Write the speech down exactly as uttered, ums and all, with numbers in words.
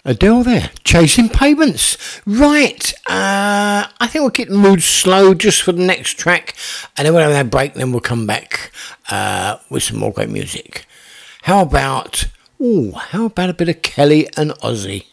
Adele there, Chasing Pavements. Right, uh, I think we'll keep the mood slow just for the next track, and then we'll have that break, and then we'll come back uh, with some more great music. How about, ooh, how about a bit of Kelly and Ozzy?